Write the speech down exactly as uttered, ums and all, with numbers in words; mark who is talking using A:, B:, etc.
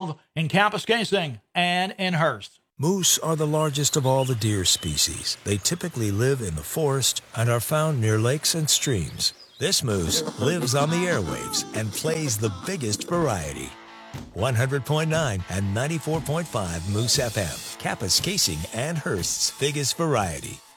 A: twelve in Kapuskasing and in Hearst.
B: Moose are the largest of all the deer species. They typically live in the forest and are found near lakes and streams. This moose lives on the airwaves and plays the biggest variety. one hundred point nine and ninety-four point five Moose F M, Kapuskasing and Hearst's biggest variety.